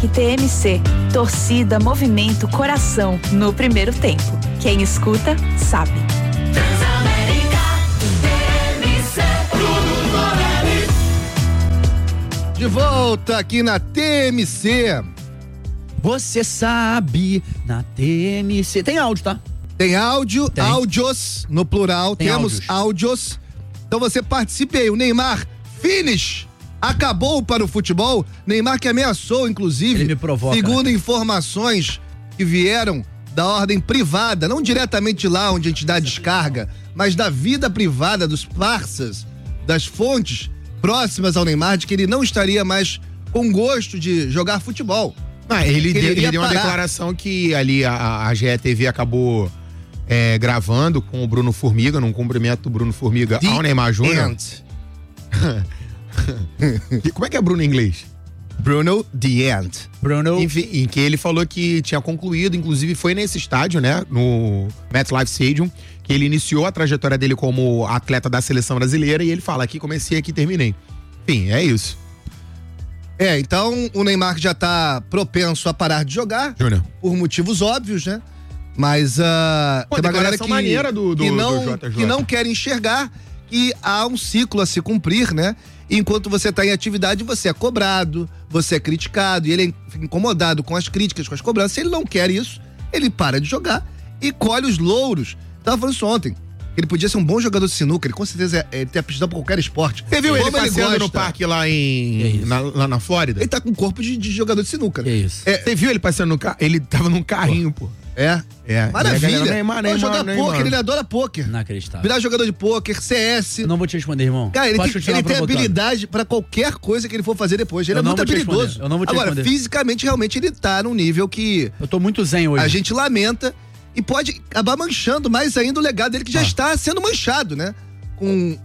TMC. Torcida, movimento, coração no primeiro tempo. Quem escuta, sabe. De volta aqui na TMC. Você sabe, na TMC. Tem áudio, tá? Tem áudio, Tem. áudios, no plural, Tem temos áudios. Então você participe aí. O Neymar, finish, acabou para o futebol. Neymar que ameaçou, inclusive, Ele me provoca, segundo né? informações que vieram da ordem privada, não diretamente lá onde a gente dá a descarga, mas da vida privada dos parceiros, das fontes próximas ao Neymar, de que ele não estaria mais com gosto de jogar futebol. Ele iria deu uma parar. declaração que ali a GETV acabou gravando com o Bruno Formiga, num cumprimento do Bruno Formiga ao Neymar Júnior. Como é que é Bruno em inglês? Bruno The End. Bruno. Enfim, em que ele falou que tinha concluído, inclusive foi nesse estádio, né, no MetLife Stadium, que ele iniciou a trajetória dele como atleta da seleção brasileira e ele fala, aqui comecei, aqui terminei. Enfim, é isso. Então o Neymar já tá propenso a parar de jogar, Júnior. por motivos óbvios, né? Mas Pô, tem uma galera declaração maneira do JJ. que não quer enxergar que há um ciclo a se cumprir, né? Enquanto você tá em atividade, você é cobrado, você é criticado, e ele fica incomodado com as críticas, com as cobranças. Se ele não quer isso, ele para de jogar e colhe os louros. Tava falando isso ontem. Ele podia ser um bom jogador de sinuca, ele com certeza tem aptidão pra qualquer esporte. Você viu ele Como passeando gosta. no parque lá lá na Flórida? Ele tá com corpo de jogador de sinuca, né? Que isso. Você viu ele passeando no carro? Ele tava num carrinho, pô. Maravilha. Neymar, Vai jogar pôquer, ele adora pôquer. Inacreditável. Virar jogador de pôquer, CS. Não vou te responder, irmão. Cara, ele Pode tem continuar provocando. habilidade pra qualquer coisa que ele for fazer depois. Ele Eu é não muito vou te habilidoso. responder. Eu não vou te Agora, responder. fisicamente, realmente, ele tá num nível que Eu tô muito zen hoje. a gente lamenta e pode acabar manchando mais ainda o legado dele, que já está sendo manchado, né? Com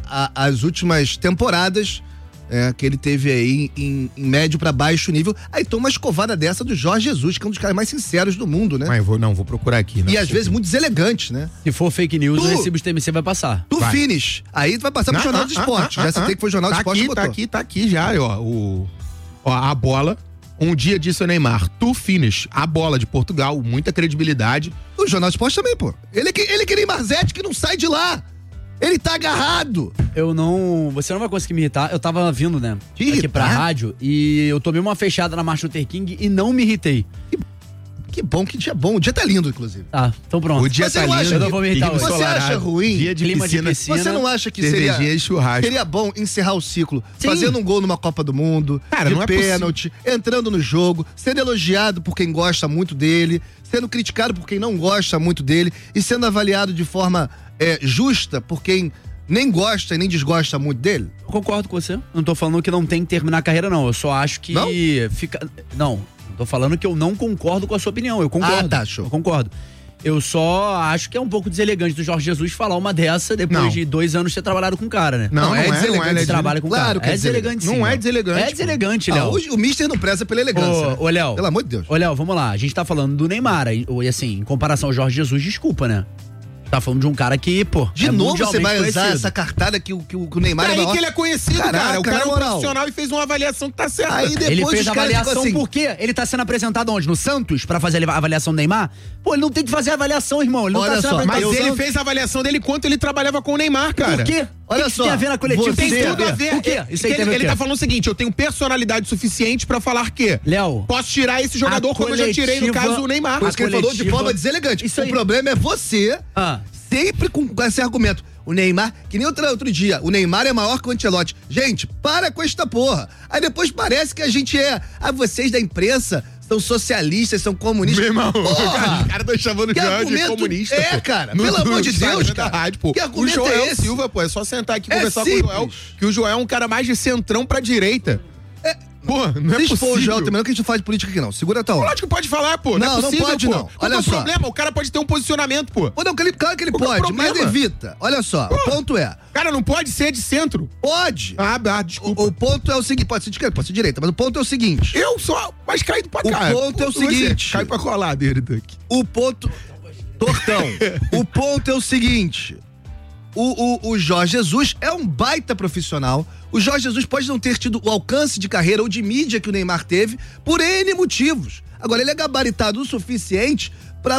as últimas temporadas que ele teve aí em médio pra baixo nível. Aí toma uma escovada dessa do Jorge Jesus, que é um dos caras mais sinceros do mundo, né? Mas vou procurar aqui. E às vezes muito deselegante, né? Se for fake news, Tu- o recibo de TMC vai passar. Tu Vai. finish. Aí tu vai passar pro Jornal do Esporte. Já citei que foi o Jornal do Esporte que botou. Tá aqui já, ó. A bola. Um dia disse o Neymar, tu finish. A bola de Portugal, muita credibilidade. O Jornal do Esporte também, pô. Ele que nem Marzete, que não sai de lá. Ele tá agarrado. Você não vai conseguir me irritar. Eu tava vindo, né? Te aqui irritar? pra rádio e eu tomei uma fechada na Martin Luther King e não me irritei. Que bom, que dia bom. O dia tá lindo, inclusive. Tá, então pronto. O dia Você tá não lindo. acha Eu não vou me irritar clima hoje. Você acha ensolarado, ruim? Dia de Clima de piscina. piscina. Você não acha que Cervejinha e churrasco. seria bom encerrar o ciclo Sim. fazendo um gol numa Copa do Mundo, Cara, de não é pênalti, entrando no jogo, sendo elogiado por quem gosta muito dele, sendo criticado por quem não gosta muito dele e sendo avaliado de forma justa por quem nem gosta e nem desgosta muito dele? Eu concordo com você. Não tô falando que não tem que terminar a carreira, não. Eu só acho que Não? fica. Não, tô falando que eu não concordo com a sua opinião. Eu concordo. Ah, tá, show. Eu concordo. Eu só acho que é um pouco deselegante do Jorge Jesus falar uma dessa depois Não. de 2 anos ter trabalhado com o cara, né? Não é deselegante. deselegante. Você trabalha com o Claro cara. que é É deselegante, sim. Não é Léo. deselegante, É pô. deselegante, Léo. Hoje o Mister não preza pela elegância. né? Ô, Léo. Pelo amor de Deus. Ô, Léo, vamos lá. A gente tá falando do Neymar. E assim, em comparação ao Jorge Jesus, desculpa, né? Tá falando de um cara que, pô. De é novo você mundialmente vai usar conhecido. essa cartada que o Neymar é Daí maior. que ele é conhecido, Caraca, cara. O cara na é um moral. profissional e fez uma avaliação que tá certa. Aí depois Ele fez os a caras avaliação ficam assim, por quê? Ele tá sendo apresentado onde? No Santos? Pra fazer a avaliação do Neymar? Pô, ele não tem que fazer a avaliação, irmão. Ele não Olha tá sendo só, apresentado. Mas no ele Santos. fez a avaliação dele enquanto ele trabalhava com o Neymar, cara. Por quê? Olha O que só, tem a ver na coletiva? você- Tem tudo a ver. O quê? Isso aí tem a ver Ele o quê? tá falando o seguinte, eu tenho personalidade suficiente pra falar que Léo, posso tirar esse jogador a como eu já tirei, no coletiva- caso, o Neymar. Por isso que ele falou de coletiva- forma deselegante. Isso O aí. problema é você, Ah. sempre com esse argumento. O Neymar, que nem outro dia, o Neymar é maior que o Ancelotti. Gente, para com esta porra. Aí depois parece que a gente vocês da imprensa são socialistas, são comunistas. Meu irmão, Porra! os caras estão chamando Que o Joel de argumento comunista. é, pô. cara? Pelo amor de Deus, da cara. rádio, pô. Que O argumento Joel é esse? Silva, pô, é só sentar aqui e É conversar com o Joel. simples. Que o Joel é um cara mais de centrão pra direita. Pô, não é Se expor o possível. Joel também, não que a gente não fala de política aqui não. Segura a tua onda. Lógico que pode falar, pô. Não, é não possível, pode, pô. não. Qual Olha é o só. problema? O cara pode ter um posicionamento, pô. Pô, não, claro que ele Qual que é o pode, mas problema? evita. Olha só, o ponto é, Cara, não pode ser de centro. pode. Desculpa. O ponto é o seguinte, pode ser de esquerda, pode ser de direita, mas o ponto é o seguinte. Eu sou mais caído pra O cá. ponto é o Você seguinte. Cai pra colar dele, Duck. O ponto... Tortão. O ponto é o seguinte. o Jorge Jesus é um baita profissional. O Jorge Jesus pode não ter tido o alcance de carreira ou de mídia que o Neymar teve por N motivos. Agora, ele é gabaritado o suficiente pra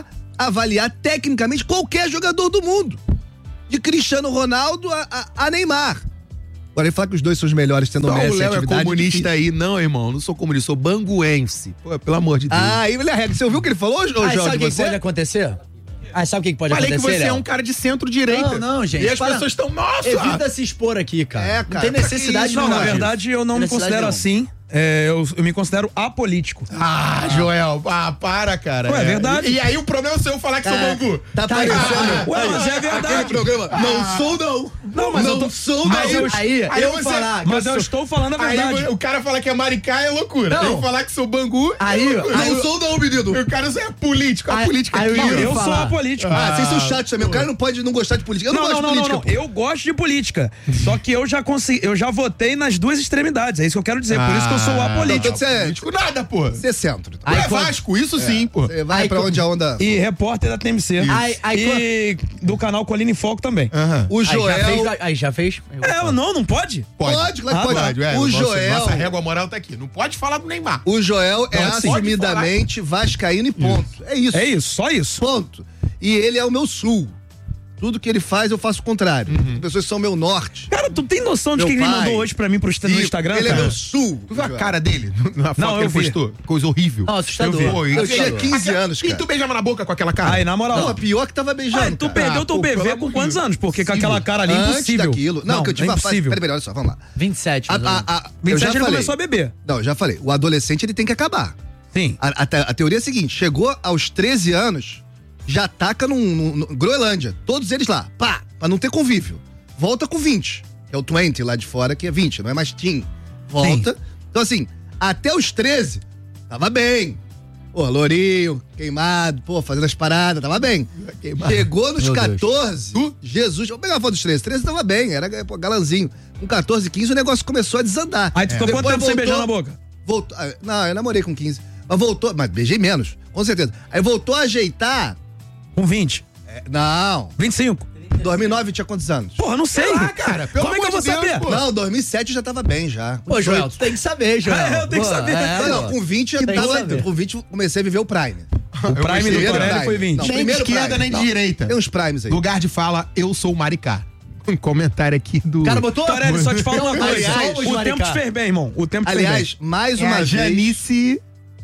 avaliar tecnicamente qualquer jogador do mundo. De Cristiano Ronaldo a Neymar. Agora ele fala que os dois são os melhores, tendo Só Messi o Léo é atividade comunista difícil. aí. Não, irmão, não sou comunista, sou banguense. Pô, pelo amor de Deus. Aí ele arrega. Você ouviu o que ele falou, Jorge? Sabe o que você? pode acontecer? Sabe o que pode Falei acontecer, que você é Léo? um cara de centro-direita. Não, gente. E as para. pessoas estão, nossa! Evita se expor aqui, cara. É, Não cara, tem pra que necessidade isso? Não, nenhuma na disso. verdade, eu não me Necessidade considero não. assim. Eu me considero apolítico. Ah, Joel, para, cara. Ué, é verdade. E aí o problema é o seu falar que sou bangu. Tá parecendo. Ué, mas é verdade. Aquele programa. Não sou, não. Não, mas eu tô- sou, mas não. Aí eu você- falar... que Mas eu sou- estou falando a verdade. Aí o cara fala que é maricá é loucura. Não. Eu falar que sou bangu Aí- é loucura. aí- Não sou, não, menino. O cara é político. A Aí- política aí eu aqui. ia Não, eu sou falar. apolítico. Vocês são chatos também. O cara não pode não gostar de política. Eu não, gosto de política. Não. Eu gosto de política. Só que eu já votei nas duas extremidades. É isso que eu quero dizer. Por isso que eu sou apolítico. Então você é Político nada, pô. Você é centro. Aí é quando- Vasco, isso sim, pô. Você vai Aí pra quando- onde a onda... E repórter da TMC. Aí E do canal Colina em Foco também. O Joel... Aí já fez? Não pode. Pode, claro que pode. É, O Joel... Nossa régua moral tá aqui. Não pode falar do Neymar. O Joel é Não, assim, assumidamente vascaíno e ponto. É isso. É isso, só isso. Ponto. E ele é o meu sul. Tudo que ele faz, eu faço o contrário. As pessoas são meu norte. Cara, tu tem noção de Meu que ele pai. mandou hoje pra mim no Instagram, Ele é cara? meu sul. Tu viu a cara dele? Na foto Não, que ele eu vi. postou? Coisa horrível. Não, assustador. Eu vi. Pô, Eu isso- tinha 15 anos, E cara. tu beijava na boca com aquela cara? Aí, na moral. Não, pior que tava beijando. Tu cara. perdeu teu pô, pelo bebê amor com de quantos Deus. anos? Porque com aquela cara ali, Antes impossível. daquilo. Não, que eu tive é uma fase. impossível. Peraí, olha só, vamos lá. 27. Eu 27 já ele falei. começou a beber. Não, já falei. O adolescente, ele tem que acabar. Sim. A teoria é a seguinte: chegou aos 13 anos, já ataca no Groenlândia. Todos eles lá. Pá! Pra não ter convívio. Volta com 20. Que é o 20 lá de fora, que é 20, não é mais teen. Volta. Então, assim, até os 13, tava bem. Pô, lourinho, queimado, pô, fazendo as paradas, tava bem. Chegou nos Meu 14, Jesus, vamos pegar a foto dos 13. 13 tava bem, era pô, galanzinho. Com 14, 15, o negócio começou a desandar. Aí tu ficou quanto tempo sem beijar na boca? Voltou, não, eu namorei com 15. Mas voltou, mas beijei menos, com certeza. Aí voltou a ajeitar. Com 20. Não, 25. 2009 eu tinha quantos anos? Porra, não sei. Ah, cara, pelo Como é que eu amor vou de Deus, saber? pô. Não, 2007 eu já tava bem já. Pô, Joel, tu tem que saber, Joel. Eu tenho que Pô, saber. Não, pô. com 20 eu Tem que tava. saber. Com 20 eu comecei a viver o Prime. O Prime do Primeiro Torelli Prime. foi 20. Não, Nem de primeiro esquerda, Prime. nem de Não, direita. Tem uns Primes aí. Lugar de fala, eu sou Maricá. Um comentário aqui do... O cara botou? Torelli, só te falo uma Então, coisa. aliás, O tempo Maricá. te fez bem, irmão. O tempo te fez Aliás, mais É uma a vez. Janice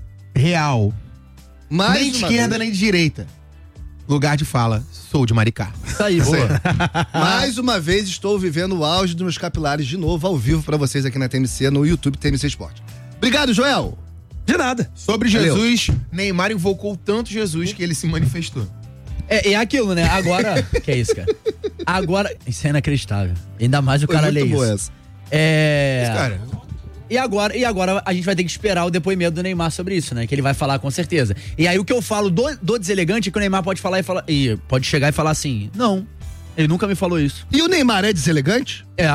Real. Mais Nem de uma esquerda, vez. nem de direita. Lugar de fala, sou de Maricá. Isso aí, boa. Mais uma vez estou vivendo o auge dos meus capilares de novo, ao vivo pra vocês aqui na TMC, no YouTube TMC Esporte. Obrigado, Joel. De nada. Sobre Valeu. Jesus, Neymar invocou tanto Jesus que ele se manifestou. É aquilo, né? Agora. Que é isso, cara? Agora. Isso é inacreditável. Ainda mais o Foi cara muito lê boa isso. essa. Cara, E agora a gente vai ter que esperar o depoimento do Neymar sobre isso, né? Que ele vai falar com certeza. E aí o que eu falo do deselegante é que o Neymar pode falar e pode chegar e falar assim: não, ele nunca me falou isso. E o Neymar é deselegante? É.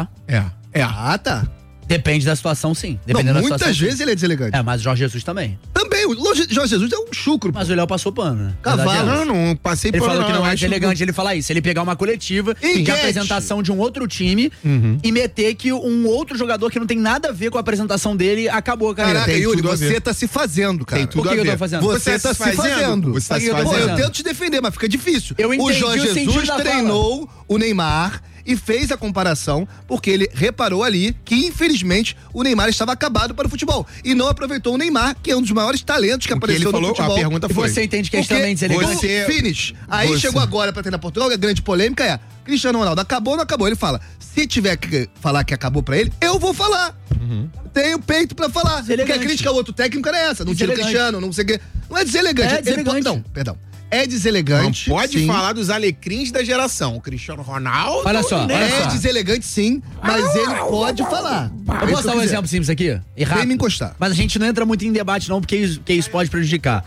Ah, tá. Depende da situação, sim. Não, Dependendo da situação. muitas sim. vezes ele é deselegante. É, mas o Jorge Jesus também. Também, o Jorge Jesus é um chucro. Mas o Léo passou pano, né? Cavalo. Verdade é essa. não passei Ele por falou que não é acho deselegante ele falar isso. Ele pegar uma coletiva de Enquete. apresentação de um outro time e meter que um outro jogador que não tem nada a ver com a apresentação dele acabou a carreira. Caraca, tem Yuri, tudo a ver. você tá se fazendo, cara. Tem tudo Por que a eu tô ver. fazendo? Você tá se fazendo. Você tá se Por que eu tô Pô, eu fazendo? tento te defender, mas fica difícil. Eu O entendi Jorge o sentido Jesus da fala. treinou o Neymar e fez a comparação porque ele reparou ali que, infelizmente, o Neymar estava acabado para o futebol. E não aproveitou o Neymar, que é um dos maiores talentos que O que ele apareceu falou, no futebol. a pergunta E foi... você entende que é Porque também deselegante? você- finish. Aí você- chegou agora pra treinar Portugal, a grande polêmica é: Cristiano Ronaldo acabou ou não acabou? Ele fala: se tiver que falar que acabou pra ele, eu vou falar. Tenho peito pra falar. Porque a Deselegante. crítica ao outro técnico era essa. Não tira o Deselegante. Cristiano, não sei o quê. Não é deselegante. É Ele deselegante. Não, perdão. É Não deselegante. pode sim. falar dos alecrins da geração. O Cristiano Ronaldo... Olha só, olha É só. deselegante, sim, mas ele pode falar. Eu posso dar um exemplo simples aqui? E rápido. Vem me encostar. Mas a gente não entra muito em debate não, porque isso pode prejudicar.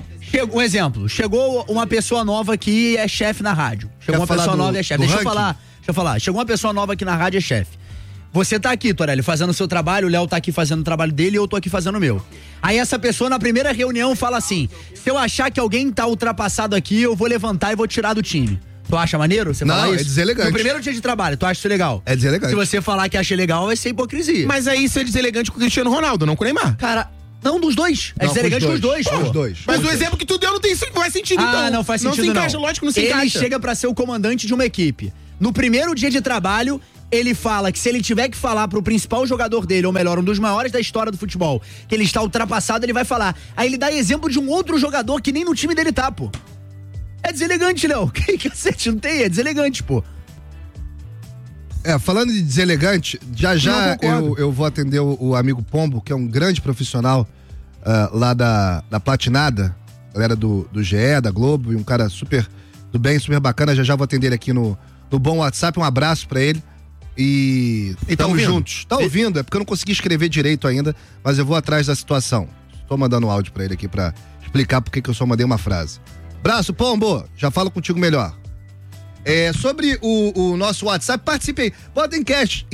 Um exemplo, chegou uma pessoa nova que é chefe na rádio. Chegou Quer uma falar pessoa do- nova e é chefe. do Deixa eu ranking? falar. Chegou uma pessoa nova aqui na rádio e é chefe. Você tá aqui, Torelli, fazendo o seu trabalho, o Léo tá aqui fazendo o trabalho dele e eu tô aqui fazendo o meu. Aí essa pessoa na primeira reunião fala assim: se eu achar que alguém tá ultrapassado aqui, eu vou levantar e vou tirar do time. Tu acha maneiro você falar Não, isso? é deselegante. No primeiro dia de trabalho, tu acha isso legal? É deselegante. Se você falar que acha legal, vai ser hipocrisia. Mas aí isso é deselegante com o Cristiano Ronaldo, não com o Neymar. Cara, não dos dois. É Não, deselegante com os dois, pô. Os dois. Mas o exemplo que tu deu não faz sentido, então. Não faz sentido, não. Se encaixa, lógico que não se encaixa. Ele chega pra ser o comandante de uma equipe. No primeiro dia de trabalho, ele fala que se ele tiver que falar pro principal jogador dele, ou melhor, um dos maiores da história do futebol, que ele está ultrapassado, ele vai falar. Aí ele dá exemplo de um outro jogador que nem no time dele tá, pô. É deselegante, Léo. Que cacete, não tem? É deselegante, pô. Falando de deselegante, já eu vou atender o amigo Pombo, que é um grande profissional lá da Platinada, galera do GE, da Globo, e um cara super do bem, super bacana. Já vou atender ele aqui no bom WhatsApp. Um abraço pra ele. E tamo juntos. Tá ouvindo? É porque eu não consegui escrever direito ainda, mas eu vou atrás da situação. Tô mandando um áudio pra ele aqui pra explicar por que eu só mandei uma frase. Abraço, Pombo. Já falo contigo melhor. Sobre o nosso WhatsApp, participe aí. Bota enquete.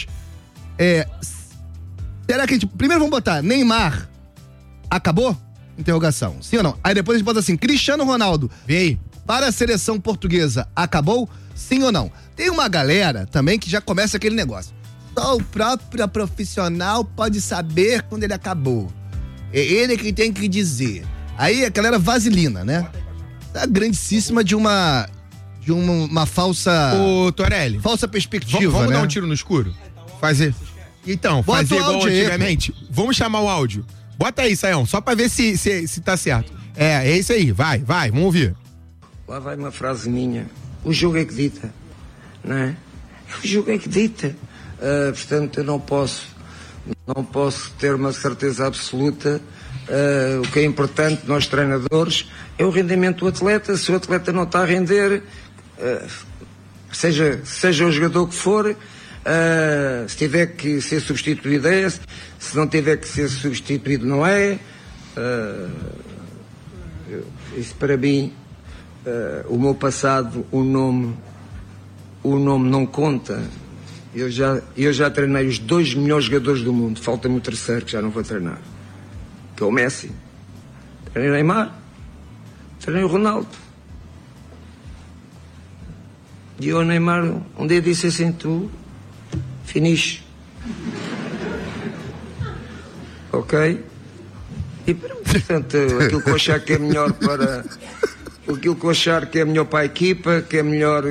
Será que a gente... Primeiro vamos botar Neymar acabou? Interrogação. Sim ou não? Aí depois a gente bota assim, Cristiano Ronaldo, Vem. para a seleção portuguesa, acabou? Sim ou não? Tem uma galera também que já começa aquele negócio. Só o próprio profissional pode saber quando ele acabou. É ele que tem que dizer. Aí a galera vaselina, né? A grandíssima de uma falsa... Ô, Torelli. Falsa perspectiva, Vamos né? dar um tiro no escuro? Fazer. Então, Bota fazer o igual áudio aí, antigamente. Vamos chamar o áudio. Bota aí, Saião, só pra ver se tá certo. É isso aí. Vai, vamos ouvir. Lá vai uma frase minha. O jogo é que dita, não é? O jogo é que dita. Portanto, eu não posso ter uma certeza absoluta. O que é importante, nós treinadores, é o rendimento do atleta. Se o atleta não está a render, seja o jogador que for, se tiver que ser substituído se não tiver que ser substituído não é. Isso para mim, o meu passado, o nome não conta. Eu já treinei os 2 melhores jogadores do mundo, falta-me o terceiro que já não vou treinar, que é o Messi. Treinei o Neymar, treinei o Ronaldo. E eu, Neymar, um dia disse assim, tu, finish. Ok? E portanto, aquilo que eu achar que é melhor para... Aquilo que eu achar que é melhor para a equipa, que é melhor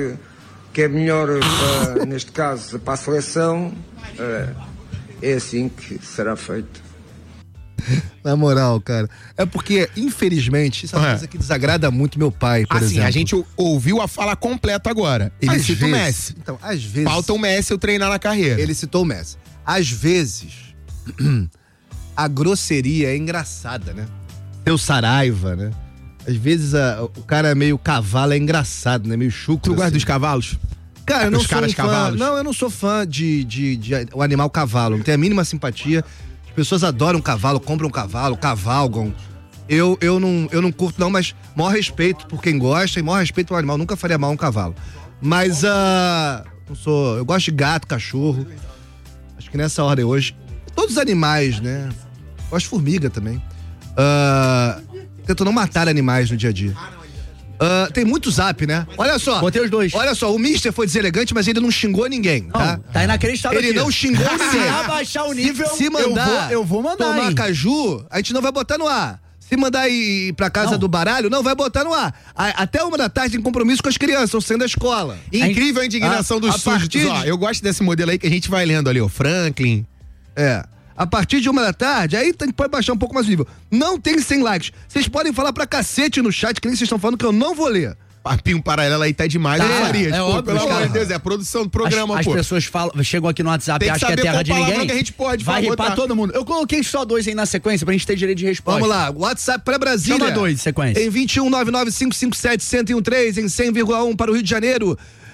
para, neste caso, para a seleção, é assim que será feito. Na moral, cara. É porque, infelizmente, isso é uma coisa que desagrada muito meu pai, por exemplo. A gente ouviu a fala completa agora. Ele cita o Messi. Então, às vezes... Falta o Messi eu treinar na carreira. Ele citou o Messi. Às vezes, a grosseria é engraçada, né? Seu Saraiva, né? Às vezes o cara é meio cavalo, é engraçado, né? Meio chucro. Tu gosta dos cavalos? Cara, eu não Os sou caras um fã, cavalos? não, eu não sou fã de o animal cavalo. Não tenho a mínima simpatia. As pessoas adoram cavalo, compram cavalo, cavalgam. Eu não curto não, mas maior respeito por quem gosta e maior respeito pelo animal. Nunca faria mal a um cavalo. Mas eu gosto de gato, cachorro. Acho que nessa ordem hoje. Todos os animais, né? Gosto de formiga também. Tento não matar animais no dia a dia. Tem muito zap, né? Olha só. Botei os dois. Olha só, o Mister foi deselegante, mas ele não xingou ninguém, tá? Tá inacreditável. Ele não xingou Se ninguém. abaixar o nível, Se mandar, eu vou mandar, tomar hein? caju, a gente não vai botar no ar. Se mandar ir pra casa do baralho, não vai botar no ar. Até 1 da tarde tem compromisso com as crianças, estão saindo da escola. Incrível a indignação dos súditos. Ó, eu gosto desse modelo aí que a gente vai lendo ali, ó. Franklin. A partir de 1 da tarde, aí a gente pode baixar um pouco mais o nível. Não tem 100 likes. Vocês podem falar pra cacete no chat, que nem vocês estão falando, que eu não vou ler. Papinho paralelo aí tá demais, eu faria. Pô, óbvio, pelo amor cara. de Deus, é a produção do programa, As pô. pessoas chegam aqui no WhatsApp Tem e que acham que é saber terra qual de palavra ninguém. que a gente pode vai botar. ripar todo mundo. Eu coloquei só 2 aí na sequência pra gente ter direito de resposta. Vamos lá, WhatsApp pra Brasília. Chama 2 de sequência. Em 21-99557-1013, em 100,1 para o Rio de Janeiro.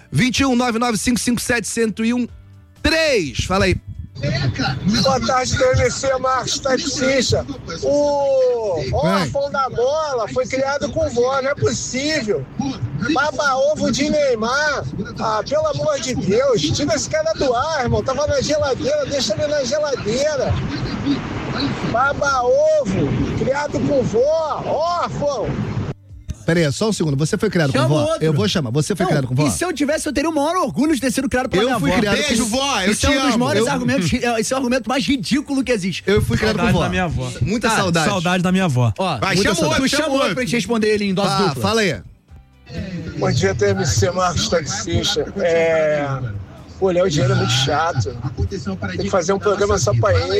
21-99557-1013. Fala aí. Boa tarde, DMC, Marcos Taxista. O órfão da bola foi criado com vó, não é possível. Baba-ovo de Neymar. Pelo amor de Deus, tira esse cara do ar, irmão. Tava na geladeira, deixa ele na geladeira. Baba-ovo, criado com vó, órfão. Pera aí, só um segundo. Você foi criado Chama com vó? outro. Eu vou chamar. Você foi criado com vó? E se eu tivesse, eu teria o maior orgulho de ter sido criado pela minha fui avó. criado Beijo, vó, eu Esse é te um dos amo. maiores argumentos, esse é o argumento mais ridículo que existe. Eu fui criado com Saudade vó. da minha avó. Muita saudade. Saudade da minha avó. Ó, Vai, muita chama saudade. outro, Tu chama outro pra gente responder ele em dose dupla. Fala aí. Bom dia, TMC Marcos Taxista. Pô, Léo Diário é muito chato. Tem que fazer um programa só pra ele.